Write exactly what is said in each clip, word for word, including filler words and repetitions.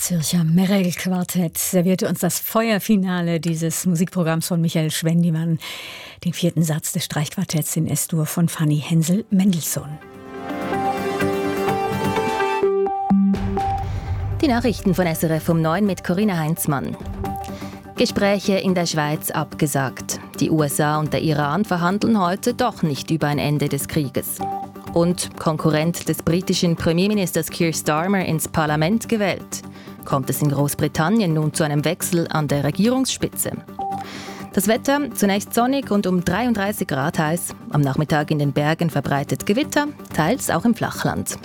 Zürcher Merel-Quartett servierte uns das Feuerfinale dieses Musikprogramms von Michael Schwendimann, den vierten Satz des Streichquartetts in S-Dur von Fanny Hensel-Mendelssohn. Die Nachrichten von S R F um neun mit Corinna Heinzmann. Gespräche in der Schweiz abgesagt. Die U S A und der Iran verhandeln heute doch nicht über ein Ende des Krieges. Und Konkurrent des britischen Premierministers Keir Starmer ins Parlament gewählt. Kommt es in Großbritannien nun zu einem Wechsel an der Regierungsspitze? Das Wetter zunächst sonnig und um dreiunddreißig Grad heiß. Am Nachmittag in den Bergen verbreitet Gewitter, teils auch im Flachland.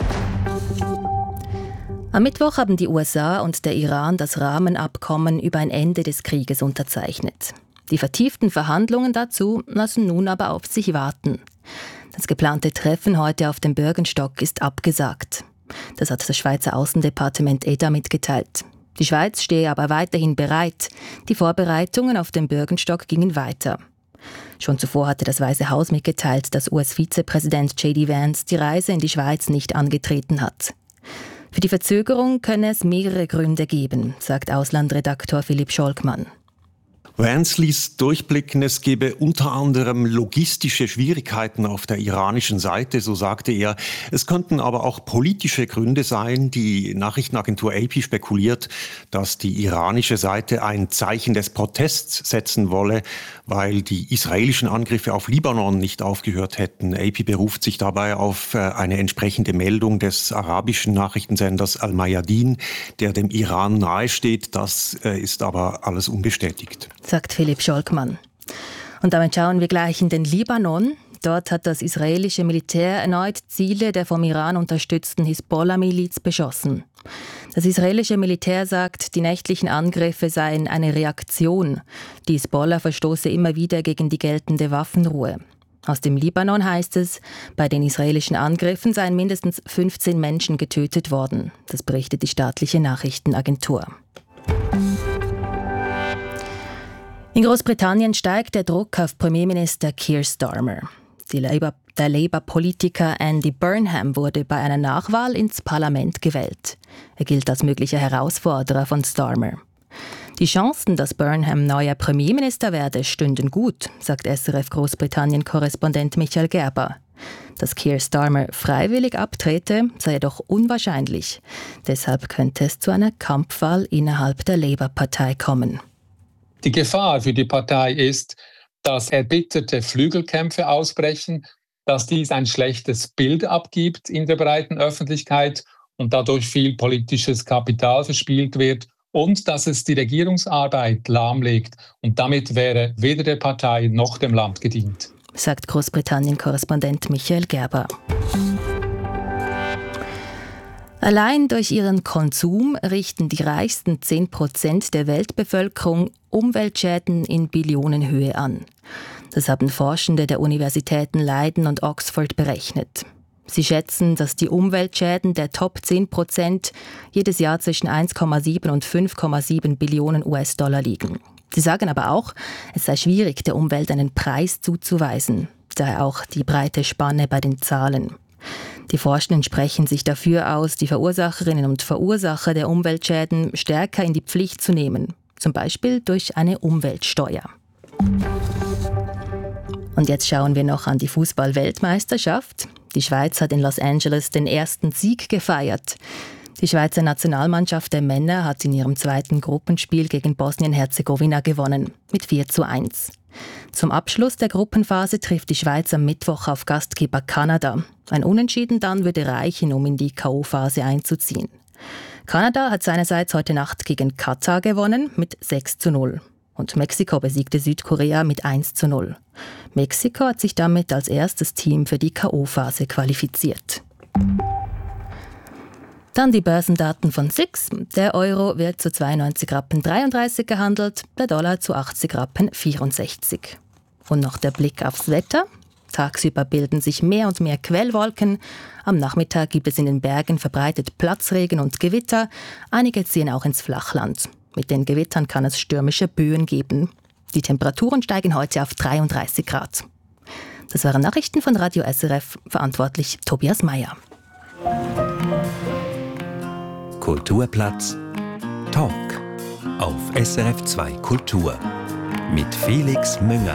Am Mittwoch haben die U S A und der Iran das Rahmenabkommen über ein Ende des Krieges unterzeichnet. Die vertieften Verhandlungen dazu lassen nun aber auf sich warten. Das geplante Treffen heute auf dem Bürgenstock ist abgesagt. Das hat das Schweizer Außendepartement E D A mitgeteilt. Die Schweiz stehe aber weiterhin bereit. Die Vorbereitungen auf dem Bürgenstock gingen weiter. Schon zuvor hatte das Weiße Haus mitgeteilt, dass U S-Vizepräsident J D Vance die Reise in die Schweiz nicht angetreten hat. Für die Verzögerung könne es mehrere Gründe geben, sagt Auslandredaktor Philipp Scholkmann. Vance ließ durchblicken, es gebe unter anderem logistische Schwierigkeiten auf der iranischen Seite, so sagte er. Es könnten aber auch politische Gründe sein. Die Nachrichtenagentur A P spekuliert, dass die iranische Seite ein Zeichen des Protests setzen wolle, weil die israelischen Angriffe auf Libanon nicht aufgehört hätten. A P beruft sich dabei auf eine entsprechende Meldung des arabischen Nachrichtensenders Al-Mayadin, der dem Iran nahesteht. Das ist aber alles unbestätigt, sagt Philipp Scholkmann. Und damit schauen wir gleich in den Libanon. Dort hat das israelische Militär erneut Ziele der vom Iran unterstützten Hisbollah-Miliz beschossen. Das israelische Militär sagt, die nächtlichen Angriffe seien eine Reaktion. Die Hisbollah verstoße immer wieder gegen die geltende Waffenruhe. Aus dem Libanon heißt es, bei den israelischen Angriffen seien mindestens fünfzehn Menschen getötet worden. Das berichtet die staatliche Nachrichtenagentur. In Großbritannien steigt der Druck auf Premierminister Keir Starmer. Die Labour, der Labour-Politiker Andy Burnham wurde bei einer Nachwahl ins Parlament gewählt. Er gilt als möglicher Herausforderer von Starmer. Die Chancen, dass Burnham neuer Premierminister werde, stünden gut, sagt S R F Großbritannien-Korrespondent Michael Gerber. Dass Keir Starmer freiwillig abtrete, sei jedoch unwahrscheinlich. Deshalb könnte es zu einer Kampfwahl innerhalb der Labour-Partei kommen. Die Gefahr für die Partei ist, dass erbitterte Flügelkämpfe ausbrechen, dass dies ein schlechtes Bild abgibt in der breiten Öffentlichkeit und dadurch viel politisches Kapital verspielt wird und dass es die Regierungsarbeit lahmlegt. Und damit wäre weder der Partei noch dem Land gedient, sagt Großbritannien-Korrespondent Michael Gerber. Allein durch ihren Konsum richten die reichsten zehn Prozent der Weltbevölkerung Umweltschäden in Billionenhöhe an. Das haben Forschende der Universitäten Leiden und Oxford berechnet. Sie schätzen, dass die Umweltschäden der Top zehn Prozent jedes Jahr zwischen eins Komma sieben und fünf Komma sieben Billionen U S-Dollar liegen. Sie sagen aber auch, es sei schwierig, der Umwelt einen Preis zuzuweisen. Daher auch die breite Spanne bei den Zahlen. Die Forschenden sprechen sich dafür aus, die Verursacherinnen und Verursacher der Umweltschäden stärker in die Pflicht zu nehmen, zum Beispiel durch eine Umweltsteuer. Und jetzt schauen wir noch an die Fußball-Weltmeisterschaft. Die Schweiz hat in Los Angeles den ersten Sieg gefeiert. Die Schweizer Nationalmannschaft der Männer hat in ihrem zweiten Gruppenspiel gegen Bosnien-Herzegowina gewonnen, mit vier zu eins. Zum Abschluss der Gruppenphase trifft die Schweiz am Mittwoch auf Gastgeber Kanada. Ein Unentschieden dann würde reichen, um in die K O-Phase einzuziehen. Kanada hat seinerseits heute Nacht gegen Katar gewonnen mit sechs zu null. Und Mexiko besiegte Südkorea mit eins zu null. Mexiko hat sich damit als erstes Team für die K O-Phase qualifiziert. Dann die Börsendaten von S I X. Der Euro wird zu zweiundneunzig Rappen dreiunddreißig gehandelt, der Dollar zu achtzig Rappen vierundsechzig. Und noch der Blick aufs Wetter. Tagsüber bilden sich mehr und mehr Quellwolken. Am Nachmittag gibt es in den Bergen verbreitet Platzregen und Gewitter. Einige ziehen auch ins Flachland. Mit den Gewittern kann es stürmische Böen geben. Die Temperaturen steigen heute auf dreiunddreißig Grad. Das waren Nachrichten von Radio S R F, verantwortlich Tobias Meyer. Kulturplatz Talk auf S R F zwei Kultur mit Felix Münger.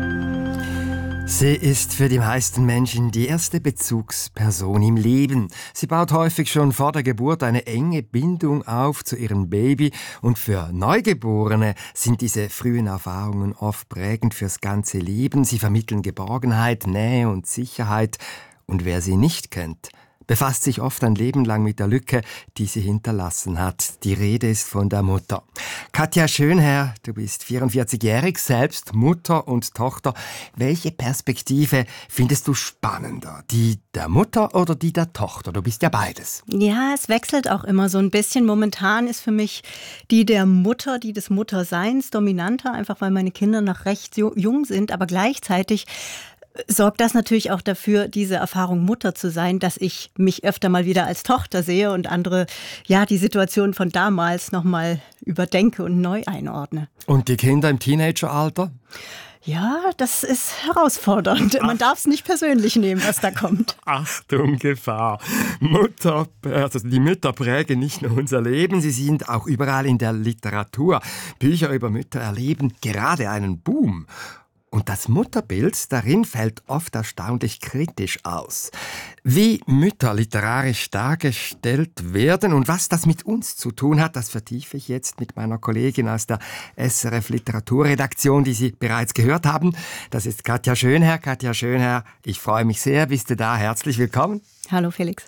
Sie ist für die meisten Menschen die erste Bezugsperson im Leben. Sie baut häufig schon vor der Geburt eine enge Bindung auf zu ihrem Baby und für Neugeborene sind diese frühen Erfahrungen oft prägend fürs ganze Leben. Sie vermitteln Geborgenheit, Nähe und Sicherheit. Und wer sie nicht kennt, befasst sich oft ein Leben lang mit der Lücke, die sie hinterlassen hat. Die Rede ist von der Mutter. Katja Schönherr, du bist vierundvierzigjährig, selbst Mutter und Tochter. Welche Perspektive findest du spannender? Die der Mutter oder die der Tochter? Du bist ja beides. Ja, es wechselt auch immer so ein bisschen. Momentan ist für mich die der Mutter, die des Mutterseins dominanter, einfach weil meine Kinder noch recht jung sind, aber gleichzeitig sorgt das natürlich auch dafür, diese Erfahrung Mutter zu sein, dass ich mich öfter mal wieder als Tochter sehe und andere, ja, die Situation von damals nochmal überdenke und neu einordne. Und die Kinder im Teenageralter? Ja, das ist herausfordernd. Man darf es nicht persönlich nehmen, was da kommt. Achtung, Gefahr. Mutter, also die Mütter prägen nicht nur unser Leben, sie sind auch überall in der Literatur. Bücher über Mütter erleben gerade einen Boom. Und das Mutterbild darin fällt oft erstaunlich kritisch aus. Wie Mütter literarisch dargestellt werden und was das mit uns zu tun hat, das vertiefe ich jetzt mit meiner Kollegin aus der S R F Literaturredaktion, die Sie bereits gehört haben. Das ist Katja Schönherr. Katja Schönherr, ich freue mich sehr, bist du da. Herzlich willkommen. Hallo Felix.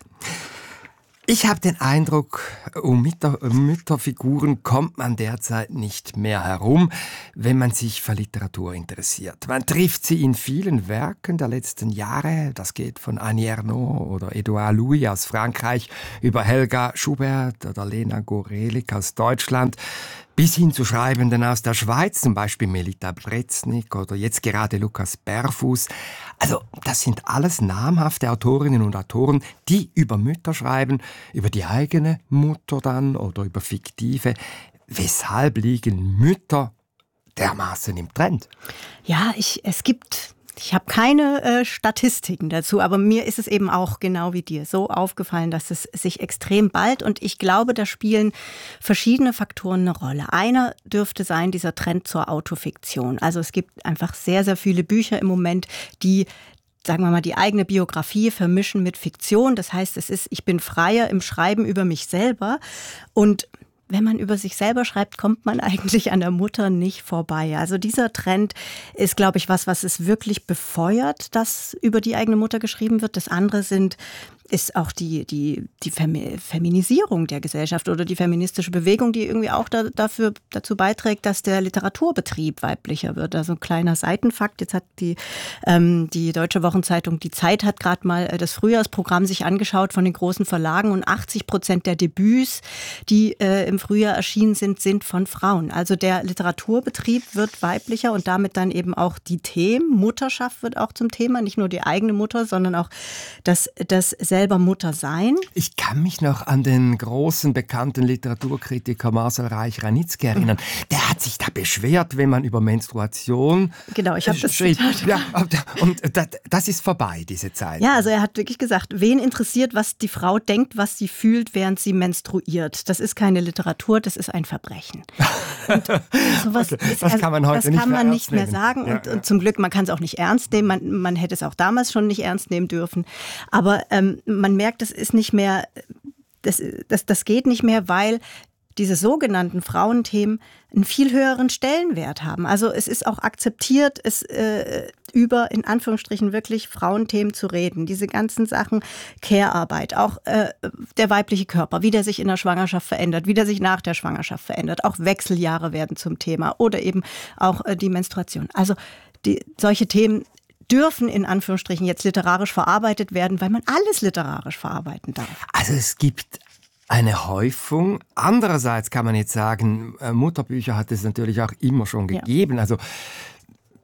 Ich habe den Eindruck, um Mütter, Mütterfiguren kommt man derzeit nicht mehr herum, wenn man sich für Literatur interessiert. Man trifft sie in vielen Werken der letzten Jahre. Das geht von Annie Ernaux oder Édouard Louis aus Frankreich über Helga Schubert oder Lena Gorelik aus Deutschland bis hin zu Schreibenden aus der Schweiz, zum Beispiel Melita Breznik oder jetzt gerade Lukas Berfuß. Also das sind alles namhafte Autorinnen und Autoren, die über Mütter schreiben, über die eigene Mutter dann oder über fiktive. Weshalb liegen Mütter dermaßen im Trend? Ja, ich, es gibt... Ich habe keine äh, Statistiken dazu, aber mir ist es eben auch genau wie dir so aufgefallen, dass es sich extrem ballt und ich glaube, da spielen verschiedene Faktoren eine Rolle. Einer dürfte sein, dieser Trend zur Autofiktion. Also es gibt einfach sehr, sehr viele Bücher im Moment, die sagen wir mal, die eigene Biografie vermischen mit Fiktion. Das heißt, es ist, ich bin freier im Schreiben über mich selber und wenn man über sich selber schreibt, kommt man eigentlich an der Mutter nicht vorbei. Also dieser Trend ist, glaube ich, was, was es wirklich befeuert, dass über die eigene Mutter geschrieben wird. Das andere sind ist auch die, die, die Feminisierung der Gesellschaft oder die feministische Bewegung, die irgendwie auch da, dafür, dazu beiträgt, dass der Literaturbetrieb weiblicher wird. Also ein kleiner Seitenfakt, jetzt hat die, ähm, die Deutsche Wochenzeitung Die Zeit hat gerade mal das Frühjahrsprogramm sich angeschaut von den großen Verlagen und achtzig Prozent der Debüts, die äh, im Frühjahr erschienen sind, sind von Frauen. Also der Literaturbetrieb wird weiblicher und damit dann eben auch die Themen. Mutterschaft wird auch zum Thema, nicht nur die eigene Mutter, sondern auch das, das selber Mutter sein. Ich kann mich noch an den großen, bekannten Literaturkritiker Marcel Reich-Ranitzky erinnern. Der hat sich da beschwert, wenn man über Menstruation Genau, ich habe das schrieb. Ja, und das ist vorbei, diese Zeit. Ja, also er hat wirklich gesagt, wen interessiert, was die Frau denkt, was sie fühlt, während sie menstruiert. Das ist keine Literatur, das ist ein Verbrechen. Und sowas okay, ist, das kann man heute das nicht kann mehr man nicht mehr nehmen. sagen. Ja, und, ja. und zum Glück, man kann es auch nicht ernst nehmen. Man, man hätte es auch damals schon nicht ernst nehmen dürfen. Aber ähm, man merkt, es ist nicht mehr, das, das, das geht nicht mehr, weil diese sogenannten Frauenthemen einen viel höheren Stellenwert haben. Also es ist auch akzeptiert, es äh, über, in Anführungsstrichen, wirklich Frauenthemen zu reden. Diese ganzen Sachen, Care-Arbeit, auch äh, der weibliche Körper, wie der sich in der Schwangerschaft verändert, wie der sich nach der Schwangerschaft verändert. Auch Wechseljahre werden zum Thema oder eben auch äh, die Menstruation. Also die, solche Themen dürfen in Anführungsstrichen jetzt literarisch verarbeitet werden, weil man alles literarisch verarbeiten darf. Also es gibt eine Häufung. Andererseits kann man jetzt sagen, Mutterbücher hat es natürlich auch immer schon gegeben. Ja. Also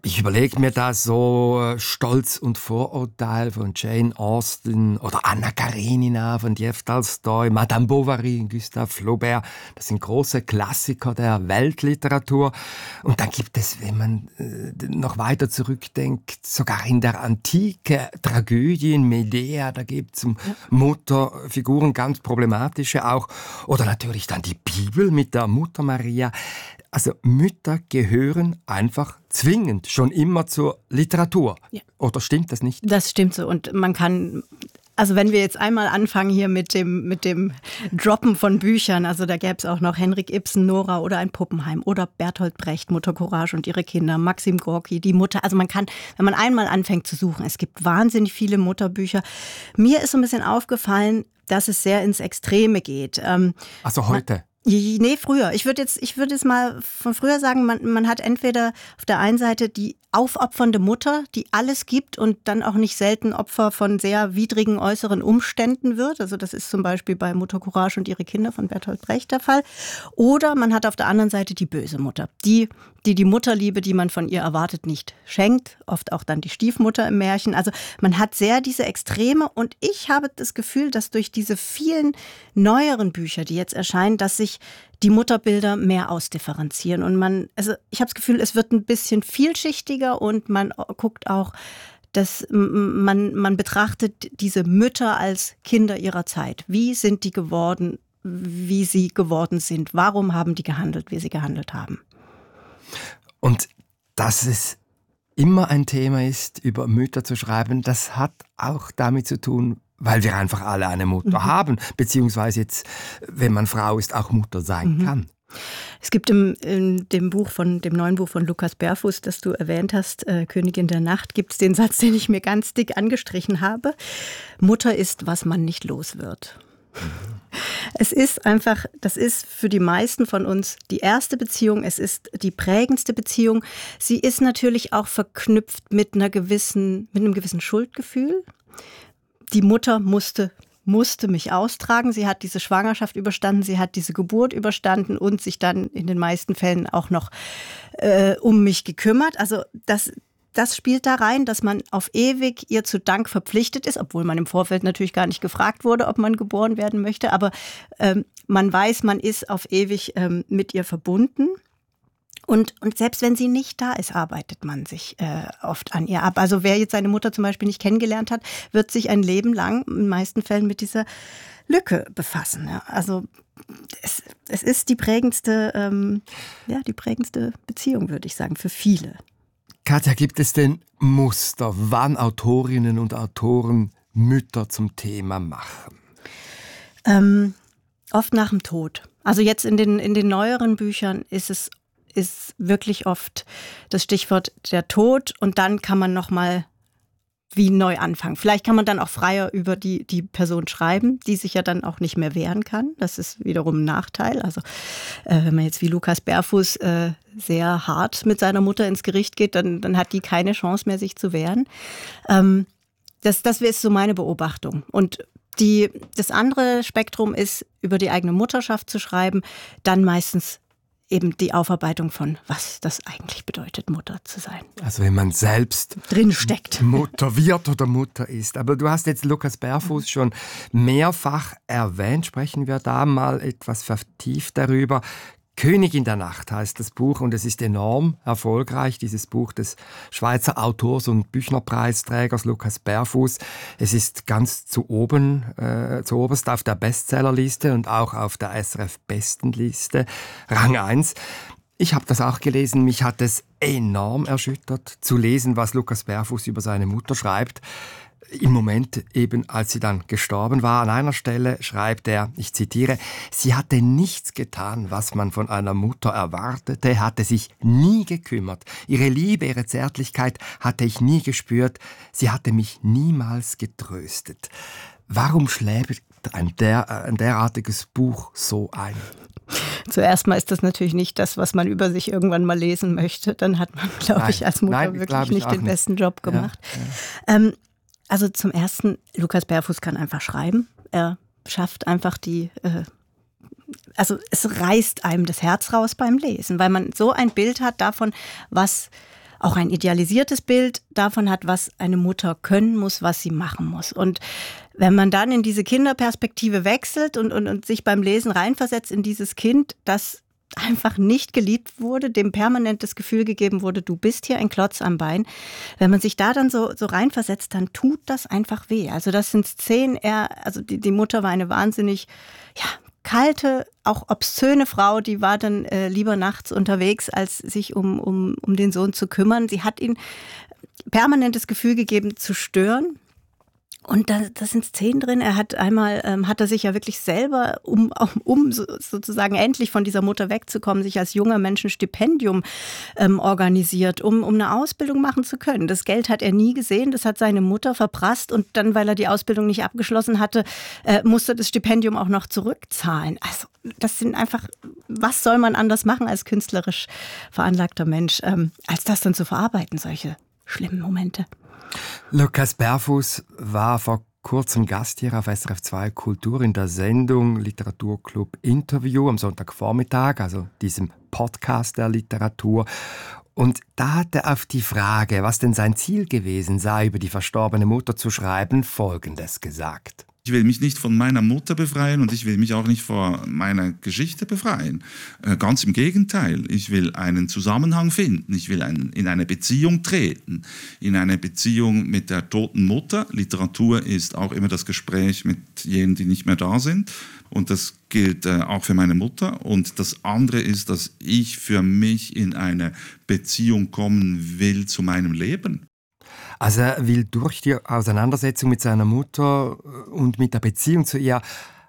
Ich überlege mir da so Stolz und Vorurteil von Jane Austen oder Anna Karenina von Lev Tolstoi, Madame Bovary, Gustave Flaubert. Das sind große Klassiker der Weltliteratur. Und dann gibt es, wenn man äh, noch weiter zurückdenkt, sogar in der Antike Tragödien, Medea, da gibt es Mutterfiguren, ganz problematische auch. Oder natürlich dann die Bibel mit der Mutter Maria. Also Mütter gehören einfach zwingend schon immer zur Literatur. Ja. Oder stimmt das nicht? Das stimmt so. Und man kann, also wenn wir jetzt einmal anfangen hier mit dem, mit dem Droppen von Büchern, also da gäbe es auch noch Henrik Ibsen, Nora oder ein Puppenheim oder Bertolt Brecht, Mutter Courage und ihre Kinder, Maxim Gorki, die Mutter. Also man kann, wenn man einmal anfängt zu suchen, es gibt wahnsinnig viele Mutterbücher. Mir ist so ein bisschen aufgefallen, dass es sehr ins Extreme geht. Ähm, also heute? Nee, früher. Ich würde jetzt, ich würde jetzt mal von früher sagen, man, man hat entweder auf der einen Seite die aufopfernde Mutter, die alles gibt und dann auch nicht selten Opfer von sehr widrigen äußeren Umständen wird. Also das ist zum Beispiel bei Mutter Courage und ihre Kinder von Bertolt Brecht der Fall. Oder man hat auf der anderen Seite die böse Mutter, die die die Mutterliebe, die man von ihr erwartet, nicht schenkt. Oft auch dann die Stiefmutter im Märchen. Also man hat sehr diese Extreme und ich habe das Gefühl, dass durch diese vielen neueren Bücher, die jetzt erscheinen, dass sich die Mutterbilder mehr ausdifferenzieren. Und man, also ich habe das Gefühl, es wird ein bisschen vielschichtiger und man guckt auch, dass man, man betrachtet diese Mütter als Kinder ihrer Zeit. Wie sind die geworden, wie sie geworden sind? Warum haben die gehandelt, wie sie gehandelt haben? Und dass es immer ein Thema ist, über Mütter zu schreiben, das hat auch damit zu tun, weil wir einfach alle eine Mutter mhm. haben, beziehungsweise jetzt, wenn man Frau ist, auch Mutter sein mhm. kann. Es gibt im, in dem Buch von dem neuen Buch von Lukas Berfuß, das du erwähnt hast, äh, Königin der Nacht, gibt es den Satz, den ich mir ganz dick angestrichen habe: Mutter ist, was man nicht los wird. Mhm. Es ist einfach, das ist für die meisten von uns die erste Beziehung, es ist die prägendste Beziehung. Sie ist natürlich auch verknüpft mit einer gewissen, mit einem gewissen Schuldgefühl. Die Mutter musste, musste mich austragen. Sie hat diese Schwangerschaft überstanden, sie hat diese Geburt überstanden und sich dann in den meisten Fällen auch noch äh, um mich gekümmert. Also das, das spielt da rein, dass man auf ewig ihr zu Dank verpflichtet ist, obwohl man im Vorfeld natürlich gar nicht gefragt wurde, ob man geboren werden möchte. Aber ähm, man weiß, man ist auf ewig ähm, mit ihr verbunden. Und, und selbst wenn sie nicht da ist, arbeitet man sich äh, oft an ihr ab. Also wer jetzt seine Mutter zum Beispiel nicht kennengelernt hat, wird sich ein Leben lang in den meisten Fällen mit dieser Lücke befassen. Ja. Also es, es ist die prägendste, ähm, ja, die prägendste Beziehung, würde ich sagen, für viele. Katja, gibt es denn Muster, wann Autorinnen und Autoren Mütter zum Thema machen? Ähm, oft nach dem Tod. Also jetzt in den, in den neueren Büchern ist es ist wirklich oft das Stichwort der Tod und dann kann man nochmal wie neu anfangen. Vielleicht kann man dann auch freier über die, die Person schreiben, die sich ja dann auch nicht mehr wehren kann. Das ist wiederum ein Nachteil. Also äh, wenn man jetzt wie Lukas Berfuß äh, sehr hart mit seiner Mutter ins Gericht geht, dann, dann hat die keine Chance mehr, sich zu wehren. Ähm, das, das ist so meine Beobachtung. Und die, das andere Spektrum ist, über die eigene Mutterschaft zu schreiben, dann meistens eben die Aufarbeitung von, was das eigentlich bedeutet, Mutter zu sein. Also wenn man selbst drin steckt. Mutter wird oder Mutter ist. Aber du hast jetzt Lukas Berfuß schon mehrfach erwähnt. Sprechen wir da mal etwas vertieft darüber. Königin der Nacht heißt das Buch und es ist enorm erfolgreich, dieses Buch des Schweizer Autors und Büchnerpreisträgers Lukas Berfuß. Es ist ganz zu oben, äh, zu oberst auf der Bestsellerliste und auch auf der S R F-Bestenliste, Rang eins. Ich habe das auch gelesen, mich hat es enorm erschüttert, zu lesen, was Lukas Berfuß über seine Mutter schreibt. Im Moment eben, als sie dann gestorben war, an einer Stelle schreibt er, ich zitiere, sie hatte nichts getan, was man von einer Mutter erwartete, hatte sich nie gekümmert. Ihre Liebe, ihre Zärtlichkeit hatte ich nie gespürt. Sie hatte mich niemals getröstet. Warum schlägt ein, der, ein derartiges Buch so ein? Zuerst mal ist das natürlich nicht das, was man über sich irgendwann mal lesen möchte. Dann hat man, glaube ich, als Mutter Nein, wirklich nicht den nicht. besten Job gemacht. Ja, ja. Ähm, Also zum Ersten, Lukas Berfuß kann einfach schreiben. Er schafft einfach die, äh, also es reißt einem das Herz raus beim Lesen, weil man so ein Bild hat davon, was auch ein idealisiertes Bild davon hat, was eine Mutter können muss, was sie machen muss. Und wenn man dann in diese Kinderperspektive wechselt und, und, und sich beim Lesen reinversetzt in dieses Kind, das einfach nicht geliebt wurde, dem permanent das Gefühl gegeben wurde, du bist hier ein Klotz am Bein. Wenn man sich da dann so, so reinversetzt, dann tut das einfach weh. Also das sind Szenen, er, also die, die Mutter war eine wahnsinnig, ja, kalte, auch obszöne Frau, die war dann äh, lieber nachts unterwegs, als sich um, um, um den Sohn zu kümmern. Sie hat ihm permanent das Gefühl gegeben, zu stören. Und da, da sind Szenen drin. Er hat einmal, ähm, hat er sich ja wirklich selber, um, um so, sozusagen endlich von dieser Mutter wegzukommen, sich als junger Mensch ein Stipendium ähm, organisiert, um, um eine Ausbildung machen zu können. Das Geld hat er nie gesehen, das hat seine Mutter verprasst und dann, weil er die Ausbildung nicht abgeschlossen hatte, äh, musste das Stipendium auch noch zurückzahlen. Also das sind einfach, was soll man anders machen als künstlerisch veranlagter Mensch, ähm, als das dann zu verarbeiten, solche schlimmen Momente. Lukas Berfuss war vor kurzem Gast hier auf S R F zwei Kultur in der Sendung Literaturclub Interview am Sonntagvormittag, also diesem Podcast der Literatur. Und da hat er auf die Frage, was denn sein Ziel gewesen sei, über die verstorbene Mutter zu schreiben, Folgendes gesagt. Ich will mich nicht von meiner Mutter befreien und ich will mich auch nicht von meiner Geschichte befreien. Äh, ganz im Gegenteil, ich will einen Zusammenhang finden. Ich will ein, in eine Beziehung treten, in eine Beziehung mit der toten Mutter. Literatur ist auch immer das Gespräch mit jenen, die nicht mehr da sind. Und das gilt äh, auch für meine Mutter. Und das andere ist, dass ich für mich in eine Beziehung kommen will zu meinem Leben. Also er will durch die Auseinandersetzung mit seiner Mutter und mit der Beziehung zu ihr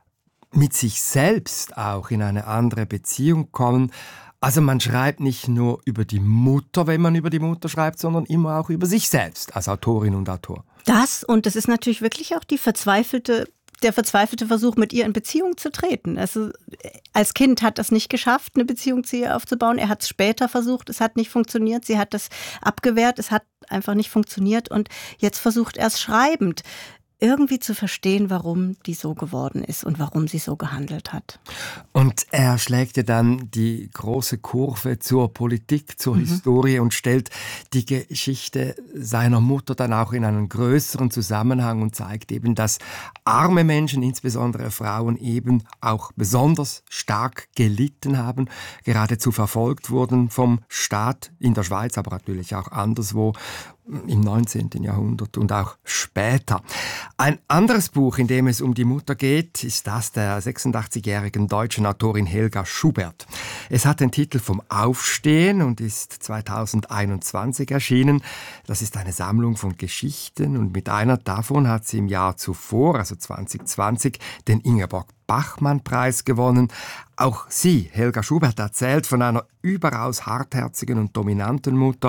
mit sich selbst auch in eine andere Beziehung kommen. Also man schreibt nicht nur über die Mutter, wenn man über die Mutter schreibt, sondern immer auch über sich selbst als Autorin und Autor. Das, und das ist natürlich wirklich auch die verzweifelte der verzweifelte Versuch, mit ihr in Beziehung zu treten. Also als Kind hat das nicht geschafft, eine Beziehung zu ihr aufzubauen. Er hat es später versucht, es hat nicht funktioniert. Sie hat das abgewehrt, es hat einfach nicht funktioniert. Und jetzt versucht er es schreibend, irgendwie zu verstehen, warum die so geworden ist und warum sie so gehandelt hat. Und er schlägt ja dann die große Kurve zur Politik, zur mhm. Historie und stellt die Geschichte seiner Mutter dann auch in einen größeren Zusammenhang und zeigt eben, dass arme Menschen, insbesondere Frauen, eben auch besonders stark gelitten haben, geradezu verfolgt wurden vom Staat in der Schweiz, aber natürlich auch anderswo, im neunzehnten Jahrhundert und auch später. Ein anderes Buch, in dem es um die Mutter geht, ist das der sechsundachtzigjährigen deutschen Autorin Helga Schubert. Es hat den Titel Vom Aufstehen und ist zweitausendeinundzwanzig erschienen. Das ist eine Sammlung von Geschichten und mit einer davon hat sie im Jahr zuvor, also zwanzig zwanzig, den Ingeborg-Bachmann-Preis gewonnen. Auch sie, Helga Schubert, erzählt von einer überaus hartherzigen und dominanten Mutter.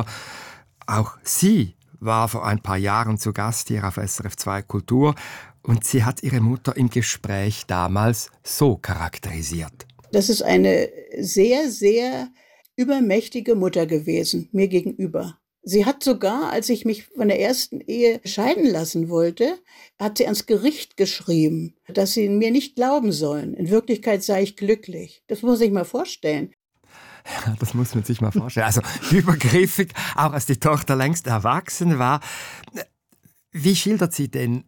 Auch sie war vor ein paar Jahren zu Gast hier auf S R F zwei Kultur und sie hat ihre Mutter im Gespräch damals so charakterisiert. Das ist eine sehr, sehr übermächtige Mutter gewesen, mir gegenüber. Sie hat sogar, als ich mich von der ersten Ehe scheiden lassen wollte, hat sie ans Gericht geschrieben, dass sie mir nicht glauben sollen. In Wirklichkeit sei ich glücklich. Das muss man sich mal vorstellen. Ja, das muss man sich mal vorstellen. Also übergriffig, auch als die Tochter längst erwachsen war. Wie schildert sie denn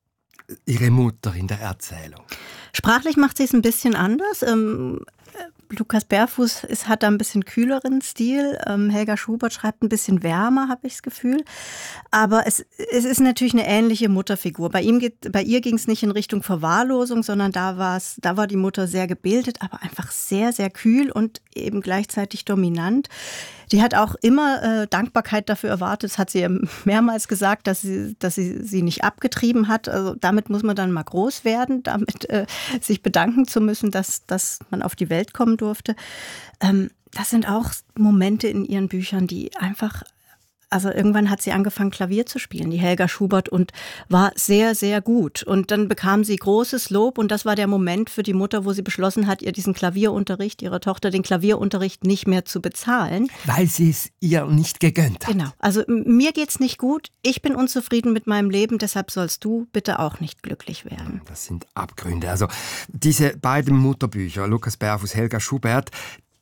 ihre Mutter in der Erzählung? Sprachlich macht sie es ein bisschen anders. Ähm, Lukas Berfuss ist, hat da ein bisschen kühleren Stil. Ähm, Helga Schubert schreibt ein bisschen wärmer, habe ich das Gefühl. Aber es, es ist natürlich eine ähnliche Mutterfigur. Bei, ihm geht, bei ihr ging es nicht in Richtung Verwahrlosung, sondern da, war's, da war die Mutter sehr gebildet, aber einfach sehr, sehr kühl und eben gleichzeitig dominant. Die hat auch immer äh, Dankbarkeit dafür erwartet. Das hat sie ja mehrmals gesagt, dass sie, dass sie sie nicht abgetrieben hat. Also damit muss man dann mal groß werden, damit äh, sich bedanken zu müssen, dass, dass man auf die Welt kommen durfte. Ähm, das sind auch Momente in ihren Büchern, die einfach... Also irgendwann hat sie angefangen, Klavier zu spielen, die Helga Schubert, und war sehr, sehr gut. Und dann bekam sie großes Lob und das war der Moment für die Mutter, wo sie beschlossen hat, ihr diesen Klavierunterricht, ihrer Tochter den Klavierunterricht nicht mehr zu bezahlen. Weil sie es ihr nicht gegönnt hat. Genau. Also mir geht's nicht gut, ich bin unzufrieden mit meinem Leben, deshalb sollst du bitte auch nicht glücklich werden. Das sind Abgründe. Also diese beiden Mutterbücher, Lukas Berfuss, Helga Schubert,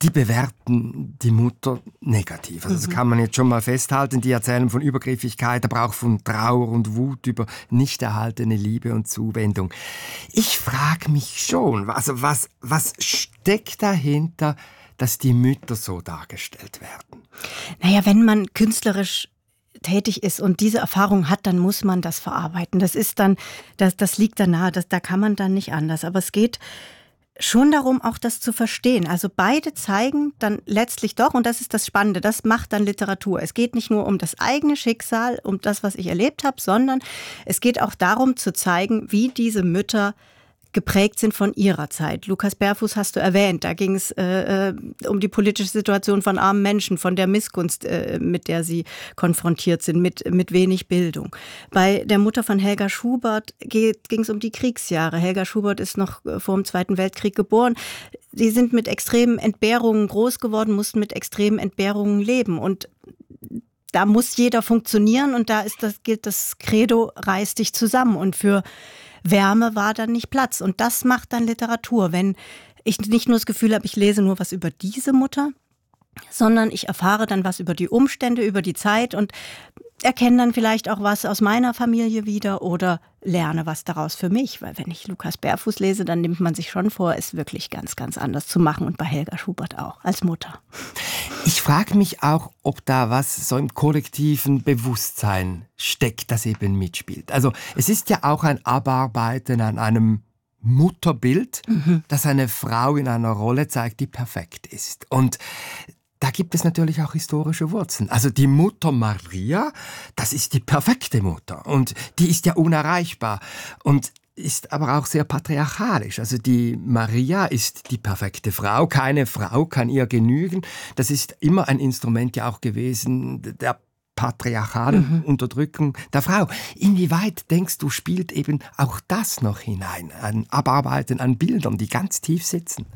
die bewerten die Mutter negativ. Also das kann man jetzt schon mal festhalten. Die erzählen von Übergriffigkeit, aber auch von Trauer und Wut über nicht erhaltene Liebe und Zuwendung. Ich frage mich schon, also was, was steckt dahinter, dass die Mütter so dargestellt werden? Naja, wenn man künstlerisch tätig ist und diese Erfahrung hat, dann muss man das verarbeiten. Das ist dann, das, das liegt da nahe, das, da kann man dann nicht anders. Aber es geht schon darum, auch das zu verstehen. Also beide zeigen dann letztlich doch, und das ist das Spannende, das macht dann Literatur. Es geht nicht nur um das eigene Schicksal, um das, was ich erlebt habe, sondern es geht auch darum zu zeigen, wie diese Mütter geprägt sind von ihrer Zeit. Lukas Berfuß hast du erwähnt, da ging es äh, um die politische Situation von armen Menschen, von der Missgunst, äh, mit der sie konfrontiert sind, mit, mit wenig Bildung. Bei der Mutter von Helga Schubert ging es um die Kriegsjahre. Helga Schubert ist noch vor dem Zweiten Weltkrieg geboren. Sie sind mit extremen Entbehrungen groß geworden, mussten mit extremen Entbehrungen leben. Und da muss jeder funktionieren und da ist das, gilt das Credo, reiß dich zusammen. Und für Wärme war dann nicht Platz. Und das macht dann Literatur, wenn ich nicht nur das Gefühl habe, ich lese nur was über diese Mutter, sondern ich erfahre dann was über die Umstände, über die Zeit und erkenne dann vielleicht auch was aus meiner Familie wieder oder lerne was daraus für mich. Weil wenn ich Lukas Berfuß lese, dann nimmt man sich schon vor, es wirklich ganz, ganz anders zu machen. Und bei Helga Schubert auch, als Mutter. Ich frage mich auch, ob da was so im kollektiven Bewusstsein steckt, das eben mitspielt. Also es ist ja auch ein Abarbeiten an einem Mutterbild, mhm. das eine Frau in einer Rolle zeigt, die perfekt ist. Und da gibt es natürlich auch historische Wurzeln. Also die Mutter Maria, das ist die perfekte Mutter und die ist ja unerreichbar und ist aber auch sehr patriarchalisch. Also die Maria ist die perfekte Frau, keine Frau kann ihr genügen. Das ist immer ein Instrument ja auch gewesen der patriarchalen mhm. Unterdrückung der Frau. Inwieweit, denkst du, spielt eben auch das noch hinein? Ein Abarbeiten an Bildern, die ganz tief sitzen?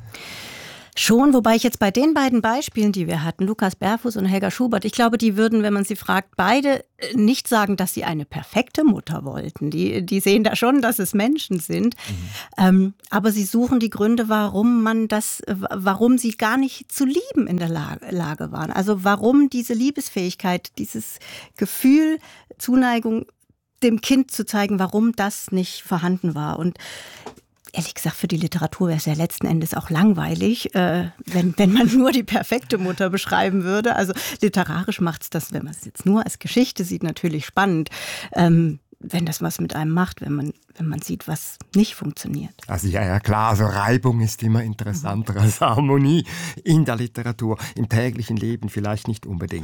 Schon, wobei ich jetzt bei den beiden Beispielen, die wir hatten, Lukas Berfuß und Helga Schubert, ich glaube, die würden, wenn man sie fragt, beide nicht sagen, dass sie eine perfekte Mutter wollten. Die, die sehen da schon, dass es Menschen sind. Mhm. Ähm, aber sie suchen die Gründe, warum man das, warum sie gar nicht zu lieben in der Lage, Lage waren. Also warum diese Liebesfähigkeit, dieses Gefühl, Zuneigung dem Kind zu zeigen, warum das nicht vorhanden war. Und ehrlich gesagt, für die Literatur wäre es ja letzten Endes auch langweilig, äh, wenn, wenn man nur die perfekte Mutter beschreiben würde. Also literarisch macht es das, wenn man es jetzt nur als Geschichte sieht, natürlich spannend. Ähm, wenn das was mit einem macht, wenn man, wenn man sieht, was nicht funktioniert. Also ja, ja klar, also Reibung ist immer interessanter mhm. als Harmonie in der Literatur, im täglichen Leben vielleicht nicht unbedingt.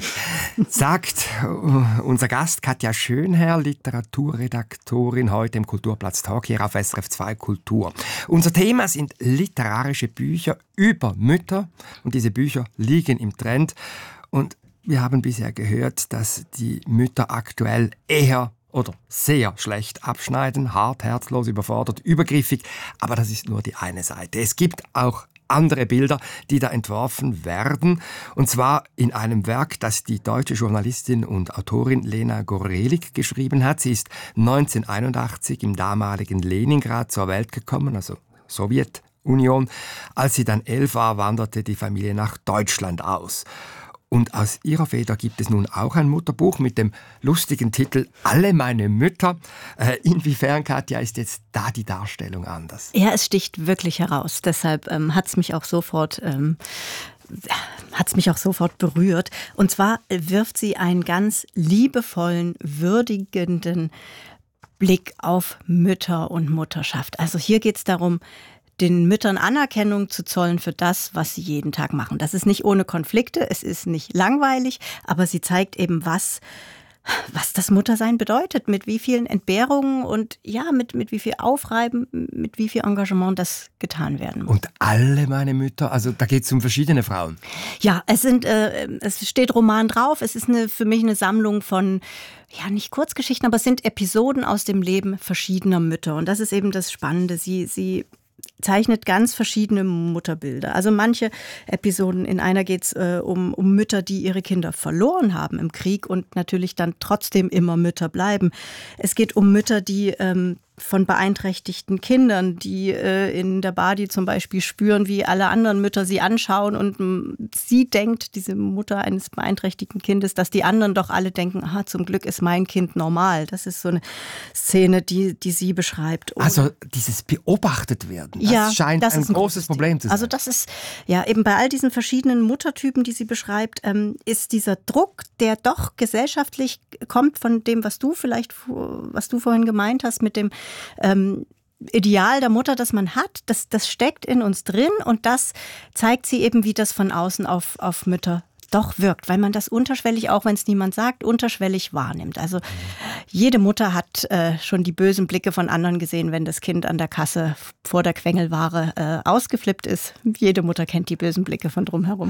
Sagt unser Gast Katja Schönherr, Literaturredaktorin, heute im Kulturplatz Talk hier auf S R F zwei Kultur. Unser Thema sind literarische Bücher über Mütter und diese Bücher liegen im Trend und wir haben bisher gehört, dass die Mütter aktuell eher oder sehr schlecht abschneiden, hart, herzlos, überfordert, übergriffig. Aber das ist nur die eine Seite. Es gibt auch andere Bilder, die da entworfen werden. Und zwar in einem Werk, das die deutsche Journalistin und Autorin Lena Gorelik geschrieben hat. Sie ist neunzehnhunderteinundachtzig im damaligen Leningrad zur Welt gekommen, also Sowjetunion. Als sie dann elf war, wanderte die Familie nach Deutschland aus. Und aus ihrer Feder gibt es nun auch ein Mutterbuch mit dem lustigen Titel »Alle meine Mütter«. Äh, inwiefern, Katja, ist jetzt da die Darstellung anders? Ja, es sticht wirklich heraus. Deshalb ähm, hat es mich auch sofort... Ähm hat es mich auch sofort berührt. Und zwar wirft sie einen ganz liebevollen, würdigenden Blick auf Mütter und Mutterschaft. Also hier geht es darum, den Müttern Anerkennung zu zollen für das, was sie jeden Tag machen. Das ist nicht ohne Konflikte, es ist nicht langweilig, aber sie zeigt eben, was, was das Muttersein bedeutet, mit wie vielen Entbehrungen und ja, mit, mit wie viel Aufreiben, mit wie viel Engagement das getan werden muss. Und alle meine Mütter, also da geht es um verschiedene Frauen. Ja, es sind, äh, es steht Roman drauf, es ist eine, für mich eine Sammlung von, ja, nicht Kurzgeschichten, aber es sind Episoden aus dem Leben verschiedener Mütter. Und das ist eben das Spannende, sie, sie zeichnet ganz verschiedene Mutterbilder. Also manche Episoden, in einer geht es äh, um, um Mütter, die ihre Kinder verloren haben im Krieg und natürlich dann trotzdem immer Mütter bleiben. Es geht um Mütter, die ähm, von beeinträchtigten Kindern, die äh, in der Badi zum Beispiel spüren, wie alle anderen Mütter sie anschauen und m, sie denkt, diese Mutter eines beeinträchtigten Kindes, dass die anderen doch alle denken, aha, zum Glück ist mein Kind normal. Das ist so eine Szene, die, die sie beschreibt. Oder also dieses beobachtet werden, das ja, scheint das ein, ein großes Problem zu sein. Also das ist, ja, eben bei all diesen verschiedenen Muttertypen, die sie beschreibt, ähm, ist dieser Druck, der doch gesellschaftlich kommt von dem, was du vielleicht, was du vorhin gemeint hast, mit dem Ähm, Ideal der Mutter, das man hat, das, das steckt in uns drin und das zeigt sie eben, wie das von außen auf, auf Mütter doch wirkt, weil man das unterschwellig, auch wenn es niemand sagt, unterschwellig wahrnimmt. Also jede Mutter hat äh, schon die bösen Blicke von anderen gesehen, wenn das Kind an der Kasse vor der Quengelware äh, ausgeflippt ist. Jede Mutter kennt die bösen Blicke von drumherum.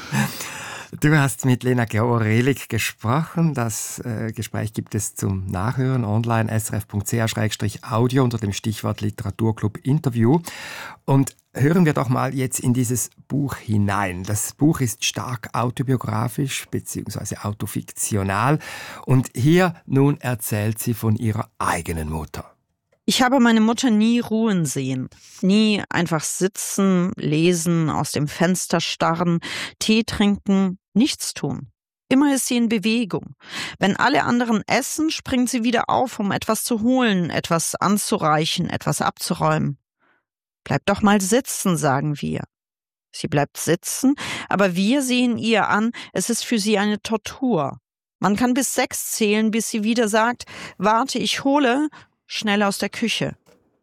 Du hast mit Lena Gorelik gesprochen. Das äh, Gespräch gibt es zum Nachhören online s r f punkt c h slash audio unter dem Stichwort Literaturclub Interview. Und hören wir doch mal jetzt in dieses Buch hinein. Das Buch ist stark autobiografisch bzw. autofiktional. Und hier nun erzählt sie von ihrer eigenen Mutter. Ich habe meine Mutter nie ruhen sehen, nie einfach sitzen, lesen, aus dem Fenster starren, Tee trinken, nichts tun. Immer ist sie in Bewegung. Wenn alle anderen essen, springt sie wieder auf, um etwas zu holen, etwas anzureichen, etwas abzuräumen. Bleib doch mal sitzen, sagen wir. Sie bleibt sitzen, aber wir sehen ihr an, es ist für sie eine Tortur. Man kann bis sechs zählen, bis sie wieder sagt, warte, ich hole, schnell aus der Küche.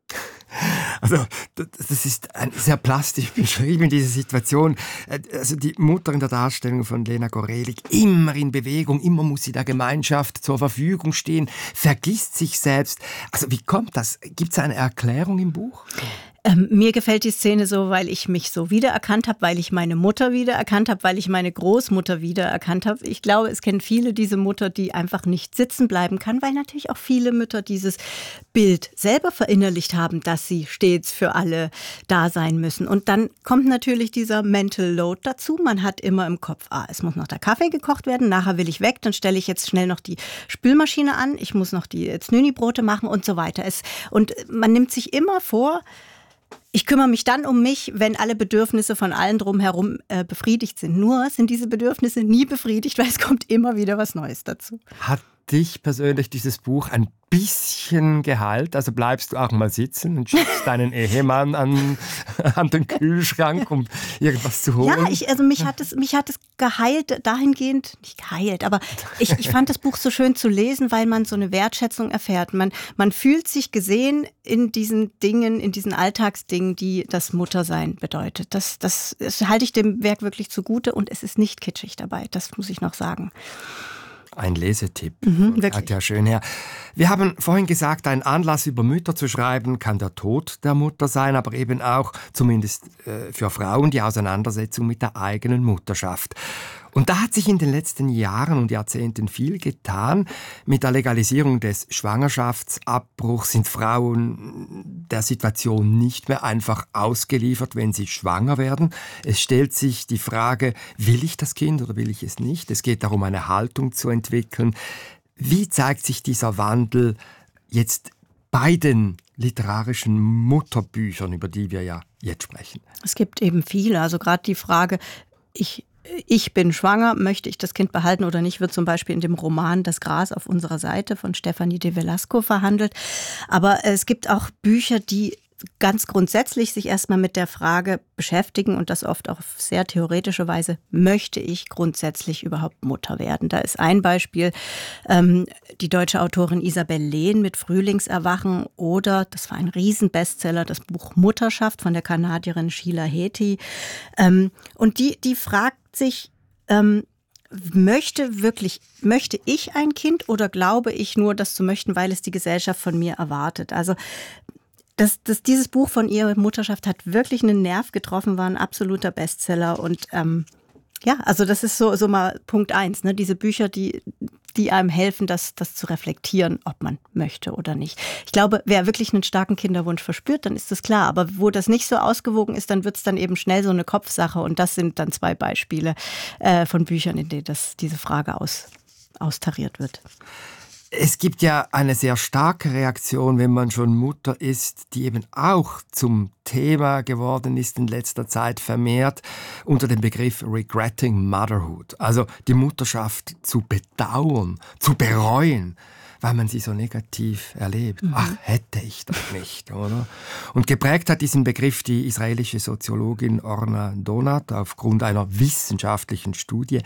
Also das ist sehr plastisch beschrieben, diese Situation. Also die Mutter in der Darstellung von Lena Gorelik, immer in Bewegung, immer muss sie der Gemeinschaft zur Verfügung stehen, vergisst sich selbst. Also wie kommt das? Gibt es eine Erklärung im Buch? Ähm, mir gefällt die Szene so, weil ich mich so wiedererkannt habe, weil ich meine Mutter wiedererkannt habe, weil ich meine Großmutter wiedererkannt habe. Ich glaube, es kennen viele diese Mutter, die einfach nicht sitzen bleiben kann, weil natürlich auch viele Mütter dieses Bild selber verinnerlicht haben, dass sie stets für alle da sein müssen. Und dann kommt natürlich dieser Mental Load dazu. Man hat immer im Kopf, ah, es muss noch der Kaffee gekocht werden, nachher will ich weg, dann stelle ich jetzt schnell noch die Spülmaschine an, ich muss noch die Znüni-Brote machen und so weiter. Es, und man nimmt sich immer vor, ich kümmere mich dann um mich, wenn alle Bedürfnisse von allen drumherum äh, befriedigt sind. Nur sind diese Bedürfnisse nie befriedigt, weil es kommt immer wieder was Neues dazu. Hat dich persönlich dieses Buch ein bisschen geheilt? Also bleibst du auch mal sitzen und schickst deinen Ehemann an, an den Kühlschrank, um irgendwas zu holen? Ja, ich, also mich hat es, mich hat es geheilt, dahingehend, nicht geheilt, aber ich, ich fand das Buch so schön zu lesen, weil man so eine Wertschätzung erfährt. Man, man fühlt sich gesehen in diesen Dingen, in diesen Alltagsdingen, die das Muttersein bedeutet. Das, das, das halte ich dem Werk wirklich zugute und es ist nicht kitschig dabei, das muss ich noch sagen. Ein Lesetipp. Mhm, Katja Schönherr. Wir haben vorhin gesagt, ein Anlass über Mütter zu schreiben, kann der Tod der Mutter sein, aber eben auch, zumindest äh, für Frauen, die Auseinandersetzung mit der eigenen Mutterschaft. Und da hat sich in den letzten Jahren und Jahrzehnten viel getan. Mit der Legalisierung des Schwangerschaftsabbruchs sind Frauen der Situation nicht mehr einfach ausgeliefert, wenn sie schwanger werden. Es stellt sich die Frage, will ich das Kind oder will ich es nicht? Es geht darum, eine Haltung zu entwickeln. Wie zeigt sich dieser Wandel jetzt bei den literarischen Mutterbüchern, über die wir ja jetzt sprechen? Es gibt eben viele, also gerade die Frage, ich Ich bin schwanger, möchte ich das Kind behalten oder nicht, wird zum Beispiel in dem Roman Das Gras auf unserer Seite von Stephanie de Velasco verhandelt. Aber es gibt auch Bücher, die ganz grundsätzlich sich erstmal mit der Frage beschäftigen und das oft auf sehr theoretische Weise, möchte ich grundsätzlich überhaupt Mutter werden? Da ist ein Beispiel ähm, die deutsche Autorin Isabel Lehn mit Frühlingserwachen oder, das war ein Riesenbestseller, das Buch Mutterschaft von der Kanadierin Sheila Heti. Ähm, und die, die fragt sich, ähm, möchte wirklich, möchte ich ein Kind oder glaube ich nur, das zu möchten, weil es die Gesellschaft von mir erwartet? Also Das, das, dieses Buch von ihr, Mutterschaft, hat wirklich einen Nerv getroffen, war ein absoluter Bestseller. Und ähm, ja, also das ist so, so mal Punkt eins, ne? Diese Bücher, die, die einem helfen, das, das zu reflektieren, ob man möchte oder nicht. Ich glaube, wer wirklich einen starken Kinderwunsch verspürt, dann ist das klar. Aber wo das nicht so ausgewogen ist, dann wird es dann eben schnell so eine Kopfsache. Und das sind dann zwei Beispiele äh, von Büchern, in denen das, diese Frage aus, austariert wird. Es gibt ja eine sehr starke Reaktion, wenn man schon Mutter ist, die eben auch zum Thema geworden ist in letzter Zeit vermehrt unter dem Begriff Regretting Motherhood. Also die Mutterschaft zu bedauern, zu bereuen, weil man sie so negativ erlebt. Mhm. Ach, hätte ich doch nicht, oder? Und geprägt hat diesen Begriff die israelische Soziologin Orna Donat aufgrund einer wissenschaftlichen Studie.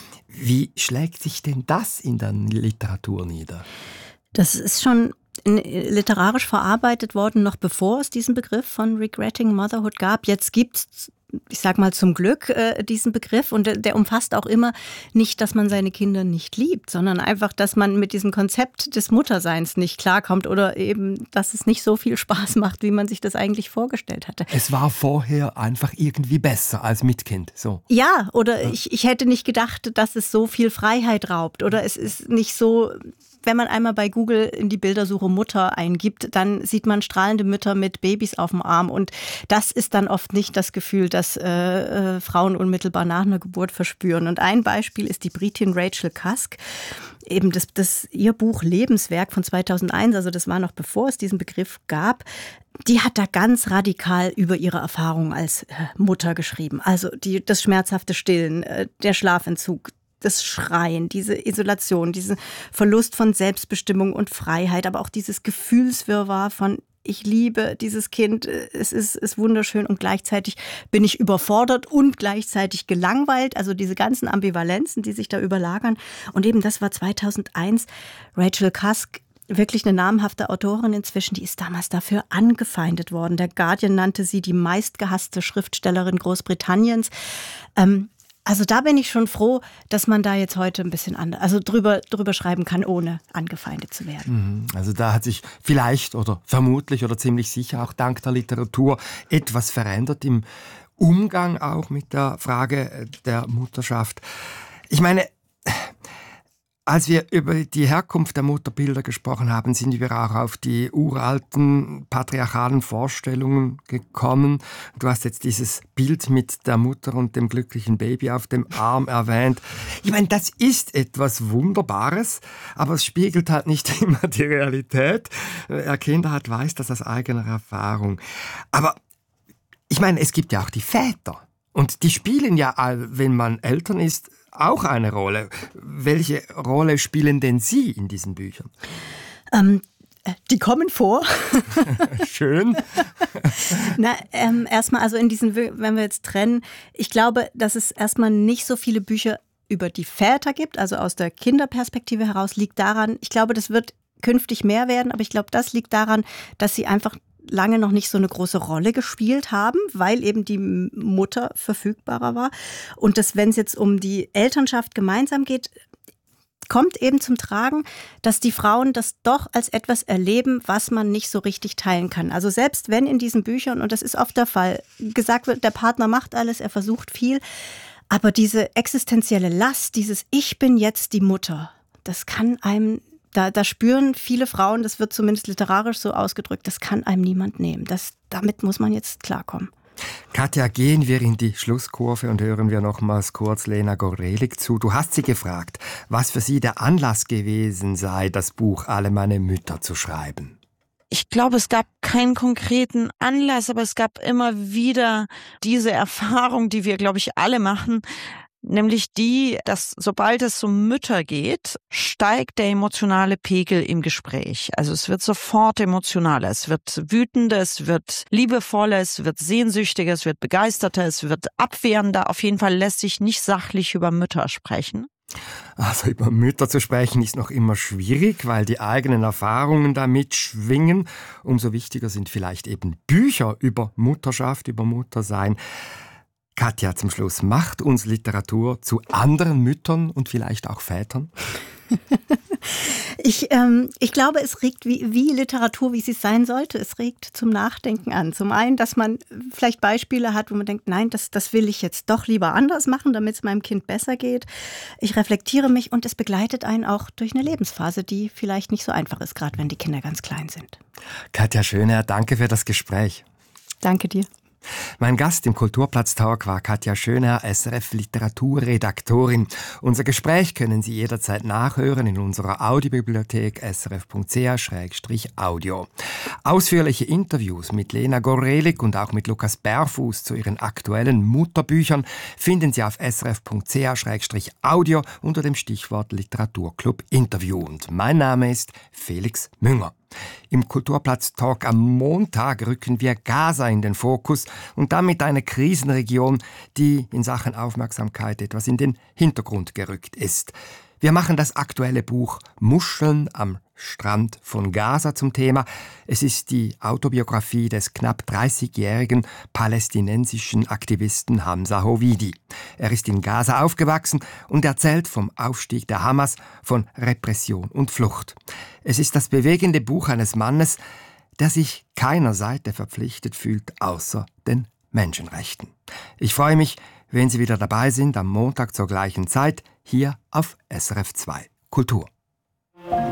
Wie schlägt sich denn das in der Literatur nieder? Das ist schon literarisch verarbeitet worden, noch bevor es diesen Begriff von Regretting Motherhood gab. Jetzt gibt es, ich sag mal zum Glück, äh, diesen Begriff und der, der umfasst auch immer nicht, dass man seine Kinder nicht liebt, sondern einfach, dass man mit diesem Konzept des Mutterseins nicht klarkommt oder eben, dass es nicht so viel Spaß macht, wie man sich das eigentlich vorgestellt hatte. Es war vorher einfach irgendwie besser als mit Kind, so. Ja, oder ja. Ich, ich hätte nicht gedacht, dass es so viel Freiheit raubt oder es ist nicht so... Wenn man einmal bei Google in die Bildersuche Mutter eingibt, dann sieht man strahlende Mütter mit Babys auf dem Arm. Und das ist dann oft nicht das Gefühl, das äh, äh, Frauen unmittelbar nach einer Geburt verspüren. Und ein Beispiel ist die Britin Rachel Cusk. Eben das, das ihr Buch Lebenswerk von zweitausendeins, also das war noch bevor es diesen Begriff gab. Die hat da ganz radikal über ihre Erfahrungen als äh, Mutter geschrieben. Also die, das schmerzhafte Stillen, äh, der Schlafentzug, das Schreien, diese Isolation, diesen Verlust von Selbstbestimmung und Freiheit, aber auch dieses Gefühlswirrwarr von ich liebe dieses Kind, es ist, ist wunderschön und gleichzeitig bin ich überfordert und gleichzeitig gelangweilt. Also diese ganzen Ambivalenzen, die sich da überlagern. Und eben das war zweitausendeins. Rachel Cusk, wirklich eine namhafte Autorin inzwischen, die ist damals dafür angefeindet worden. Der Guardian nannte sie die meistgehasste Schriftstellerin Großbritanniens. Ähm, Also da bin ich schon froh, dass man da jetzt heute ein bisschen anders, also drüber, drüber schreiben kann, ohne angefeindet zu werden. Also da hat sich vielleicht oder vermutlich oder ziemlich sicher auch dank der Literatur etwas verändert im Umgang auch mit der Frage der Mutterschaft. Ich meine, als wir über die Herkunft der Mutterbilder gesprochen haben, sind wir auch auf die uralten patriarchalen Vorstellungen gekommen. Du hast jetzt dieses Bild mit der Mutter und dem glücklichen Baby auf dem Arm erwähnt. Ich meine, das ist etwas Wunderbares, aber es spiegelt halt nicht immer die Realität. Wer Kinder hat, weiß das aus eigener Erfahrung. Aber ich meine, es gibt ja auch die Väter. Und die spielen ja, wenn man Eltern ist, auch eine Rolle. Welche Rolle spielen denn Sie in diesen Büchern? Ähm, die kommen vor. Schön. Na, ähm, erstmal, also in diesen, wenn wir jetzt trennen, ich glaube, dass es erstmal nicht so viele Bücher über die Väter gibt, also aus der Kinderperspektive heraus, liegt daran, ich glaube, das wird künftig mehr werden, aber ich glaube, das liegt daran, dass sie einfach lange noch nicht so eine große Rolle gespielt haben, weil eben die Mutter verfügbarer war. Und dass, wenn es jetzt um die Elternschaft gemeinsam geht, kommt eben zum Tragen, dass die Frauen das doch als etwas erleben, was man nicht so richtig teilen kann. Also selbst wenn in diesen Büchern, und das ist oft der Fall, gesagt wird, der Partner macht alles, er versucht viel, aber diese existenzielle Last, dieses Ich bin jetzt die Mutter, das kann einem Da, da spüren viele Frauen, das wird zumindest literarisch so ausgedrückt, das kann einem niemand nehmen. Das, damit muss man jetzt klarkommen. Katja, gehen wir in die Schlusskurve und hören wir nochmals kurz Lena Gorelik zu. Du hast sie gefragt, was für sie der Anlass gewesen sei, das Buch Alle meine Mütter zu schreiben. Ich glaube, es gab keinen konkreten Anlass, aber es gab immer wieder diese Erfahrung, die wir, glaube ich, alle machen, nämlich die, dass sobald es um Mütter geht, steigt der emotionale Pegel im Gespräch. Also es wird sofort emotionaler, es wird wütender, es wird liebevoller, es wird sehnsüchtiger, es wird begeisterter, es wird abwehrender. Auf jeden Fall lässt sich nicht sachlich über Mütter sprechen. Also über Mütter zu sprechen ist noch immer schwierig, weil die eigenen Erfahrungen damit schwingen. Umso wichtiger sind vielleicht eben Bücher über Mutterschaft, über Muttersein. Katja, zum Schluss, macht uns Literatur zu anderen Müttern und vielleicht auch Vätern? ich, ähm, ich glaube, es regt wie, wie Literatur, wie sie sein sollte. Es regt zum Nachdenken an. Zum einen, dass man vielleicht Beispiele hat, wo man denkt, nein, das, das will ich jetzt doch lieber anders machen, damit es meinem Kind besser geht. Ich reflektiere mich und es begleitet einen auch durch eine Lebensphase, die vielleicht nicht so einfach ist, gerade wenn die Kinder ganz klein sind. Katja Schöner, danke für das Gespräch. Danke dir. Mein Gast im Kulturplatz-Talk war Katja Schönherr, S R F-Literaturredaktorin. Unser Gespräch können Sie jederzeit nachhören in unserer Audiobibliothek s r f punkt c h slash audio. Ausführliche Interviews mit Lena Gorelik und auch mit Lukas Berfuß zu ihren aktuellen Mutterbüchern finden Sie auf s r f punkt c h slash audio unter dem Stichwort Literaturclub Interview. Und mein Name ist Felix Münger. Im Kulturplatz-Talk am Montag rücken wir Gaza in den Fokus und damit eine Krisenregion, die in Sachen Aufmerksamkeit etwas in den Hintergrund gerückt ist. Wir machen das aktuelle Buch Muscheln am Strand von Gaza zum Thema. Es ist die Autobiografie des knapp dreißigjährigen palästinensischen Aktivisten Hamza Hovidi. Er ist in Gaza aufgewachsen und erzählt vom Aufstieg der Hamas, von Repression und Flucht. Es ist das bewegende Buch eines Mannes, der sich keiner Seite verpflichtet fühlt, außer den Menschenrechten. Ich freue mich, wenn Sie wieder dabei sind am Montag zur gleichen Zeit hier auf S R F zwei Kultur.